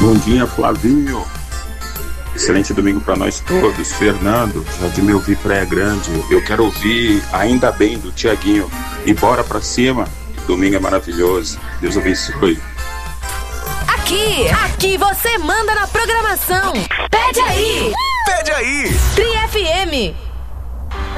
Bom dia, Flavinho. Excelente domingo para nós todos. Fernando, Jardim Meu Vi, Praia Grande. Eu quero ouvir Ainda Bem, do Tiaguinho. E bora pra cima. Domingo é maravilhoso. Deus abençoe. Aqui você manda na programação. Pede aí. Pede aí. Tri FM.